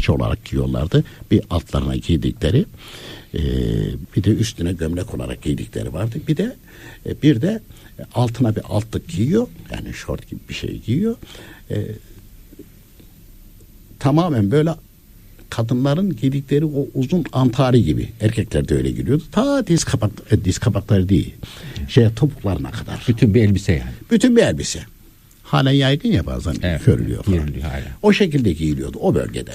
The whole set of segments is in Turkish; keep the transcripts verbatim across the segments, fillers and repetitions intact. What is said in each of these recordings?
parça olarak giyiyorlardı. Bir altlarına giydikleri, e, bir de üstüne gömlek olarak giydikleri vardı. Bir de e, bir de altına bir altlık giyiyor. Yani şort gibi bir şey giyiyor. E, tamamen böyle kadınların giydikleri o uzun antari gibi. Erkekler de öyle giriyordu. Ta diz kapak, e, diz kapakları değil. Şey, topuklarına kadar. Bütün bir elbise yani. Bütün bir elbise. Halen yaygın ya, bazen evet, görülüyor falan. hala. O şekilde giyiliyordu o bölgede.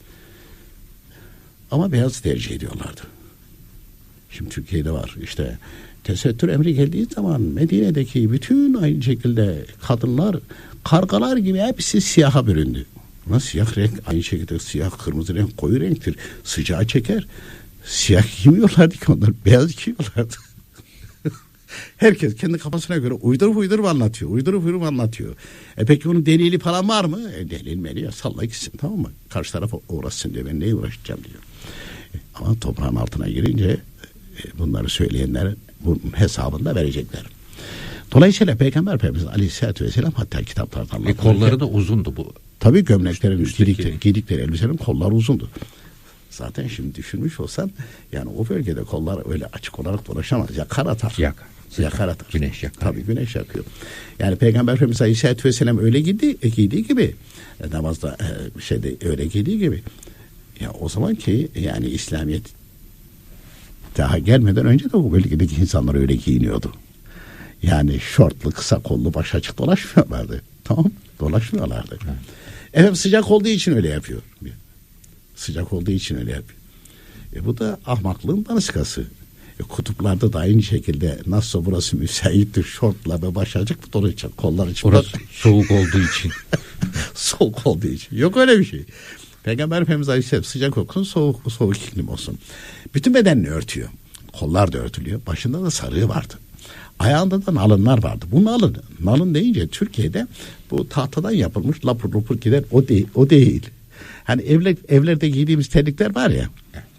Ama beyaz tercih ediyorlardı. Şimdi Türkiye'de var işte tesettür emri geldiği zaman Medine'deki bütün aynı şekilde kadınlar kargalar gibi hepsi siyaha büründü. Ama siyah renk aynı şekilde siyah, kırmızı renk koyu renktir. Sıcağı çeker. Siyah giymiyorlardı ki onlar. Beyaz giyiyorlardı. Herkes kendi kafasına göre uydurup uydurup anlatıyor. Uydurup uydurup anlatıyor. E peki onun delili falan var mı? E delil meli salla gitsin, tamam mı? Karşı tarafa uğraşsın diyor. Ben neye uğraşacağım diyor. E, ama toprağın altına girince e, bunları söyleyenler bunun hesabını da verecekler. Dolayısıyla Peygamber Efendimiz Aleyhisselatü Vesselam hatta kitaplarda anlatılır. E kolları da uzundu bu. Tabii gömleklerin, giydikleri, giydikleri elbisenin kolları uzundu. Zaten şimdi düşünmüş olsan yani o bölgede kollar öyle açık olarak dolaşamaz. Yakar atar. Yakar. Yakar atar. Güneş yakar. Tabii güneş yakıyor. Yani Peygamber Efendimiz Aleyhisselatü Vesselam öyle giydi, e, giydiği gibi e, namazda e, şeyde öyle giydiği gibi ya o zaman ki yani İslamiyet daha gelmeden önce de bu bölgedeki insanlar öyle giyiniyordu. Yani şortlu, kısa kollu, baş açık dolaşmıyorlardı. Tamam, dolaşmıyorlardı. Evet. Efendim sıcak olduğu için öyle yapıyor. Sıcak olduğu için öyle yapıyor. E bu da ahmaklığın daniskası. E kutuplarda da aynı şekilde nasıl burası müsaittir, şortla ve baş açık dolaşacak, kollar çıplak. Orası soğuk olduğu için. Soğuk olduğu için. Yok öyle bir şey. Peygamber Efendimiz Aleyhisselam sıcak olsun, soğuk, soğuk iklim olsun. Bütün bedenini örtüyor. Kollar da örtülüyor. Başında da sarığı vardı. Ayağında da nalınlar vardı. Bu nalın, nalın deyince Türkiye'de bu tahtadan yapılmış lapur lapur gider, o değil. O değil. Hani evler, evlerde giydiğimiz terlikler var ya.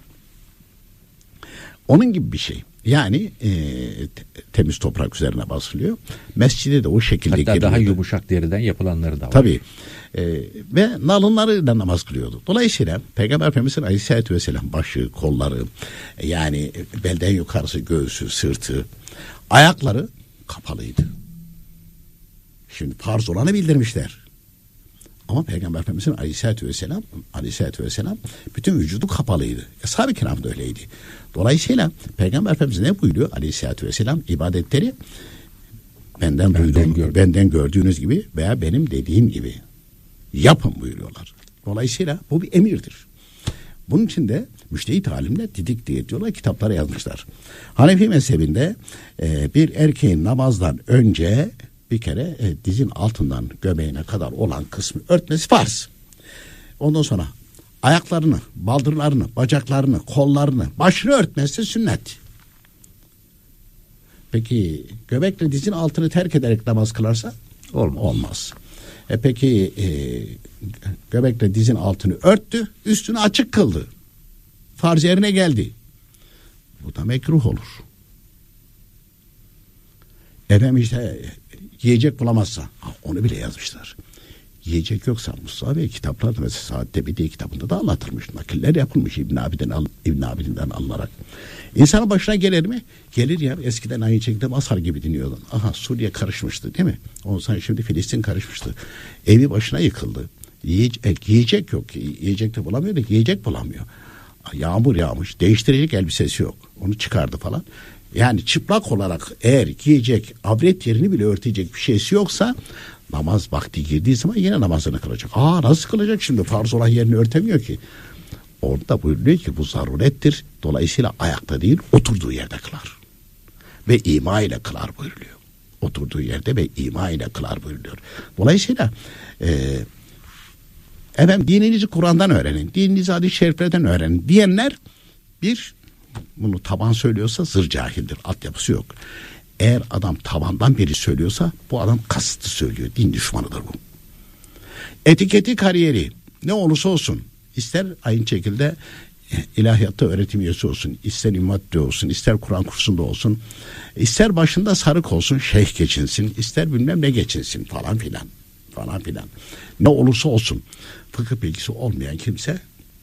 Onun gibi bir şey. Yani e, temiz toprak üzerine basılıyor. Mescide de o şekilde hatta giriliyordu. Daha yumuşak deriden yapılanları da var. Tabii. E, ve nalınlarıyla namaz kılıyordu. Dolayısıyla Peygamber Efendimiz'in Aleyhisselatü Vesselam başı, kolları, yani belden yukarısı, göğsü, sırtı, ayakları kapalıydı. Şimdi farz olanı bildirmişler. Ama Peygamber Efendimiz'in Aleyhisselatü Vesselam, Aleyhisselatü Vesselam bütün vücudu kapalıydı. Ashab-ı kiram da öyleydi. Dolayısıyla Peygamber Efendimiz ne buyuruyor? Aleyhisselatü Vesselam ibadetleri benden, benden, duyduğum, gördüm. benden gördüğünüz gibi veya benim dediğim gibi yapın buyuruyorlar. Dolayısıyla bu bir emirdir. Bunun için de müştehit alimler didik diye diyorlar, kitaplara yazmışlar. Hanefi mezhebinde e, bir erkeğin namazdan önce bir kere e, dizin altından göbeğine kadar olan kısmı örtmesi farz. Ondan sonra ayaklarını, baldırlarını, bacaklarını, kollarını, başını örtmesi sünnet. Peki göbekle dizin altını terk ederek namaz kılarsa? Olmaz. Olmaz. E peki e, göbekle dizin altını örttü, üstünü açık kıldı. Farz yerine geldi. Bu da mekruh olur. Efendim işte yiyecek bulamazsa, onu bile yazmışlar. Yiyecek yoksa Mustafa Bey kitaplarda mesela Saadet'te Bediye kitabında da anlatılmış. Nakiller yapılmış İbn Abi'den, İbn Abi'den alınarak. İnsanın başına gelir mi? Gelir ya, eskiden aynı şekilde Masar gibi dinliyordun. Aha Suriye karışmıştı değil mi? Ondan sonra şimdi Filistin karışmıştı. Evi başına yıkıldı. Yiyecek, yiyecek yok. Yiyecek de bulamıyor da yiyecek bulamıyor. Yağmur yağmış. Değiştirecek elbisesi yok. Onu çıkardı falan. Yani çıplak olarak eğer giyecek, avret yerini bile örtecek bir şeysi yoksa namaz vakti girdiği zaman yine namazını kılacak. Aa nasıl kılacak şimdi? Farz olan yerini örtemiyor ki. Orada buyuruyor ki bu zarurettir. Dolayısıyla ayakta değil oturduğu yerde kılar. Ve ima ile kılar buyuruluyor. Oturduğu yerde ve ima ile kılar buyuruluyor. Dolayısıyla e, efendim dininizi Kur'an'dan öğrenin. Dininizi hadis-i şeriflerden öğrenin diyenler bir, bunu taban söylüyorsa zır cahildir. Altyapısı yok. Eğer adam tabandan biri söylüyorsa bu adam kasıtlı söylüyor. Din düşmanıdır bu. Etiketi, kariyeri ne olursa olsun, ister aynı şekilde ilahiyatta öğretim üyesi olsun, ister immatli olsun, ister Kur'an kursunda olsun, ister başında sarık olsun, şeyh geçinsin, ister bilmem ne geçinsin falan filan falan filan. Ne olursa olsun fıkıh bilgisi olmayan kimse